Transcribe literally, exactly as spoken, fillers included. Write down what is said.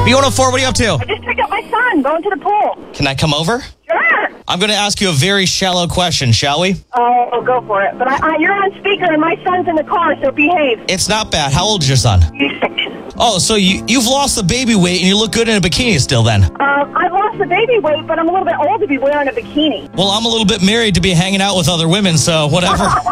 B one oh four, what are you up to? I just picked up my son, going to the pool. Can I come over? Sure. I'm going to ask you a very shallow question, shall we? Oh, go for it. But I, I, you're on speaker and my son's in the car, so behave. It's not bad. How old is your son? He's six. Oh, so you, you've lost the baby weight and you look good in a bikini still then? Uh, I've lost the baby weight, but I'm a little bit old to be wearing a bikini. Well, I'm a little bit married to be hanging out with other women, so whatever.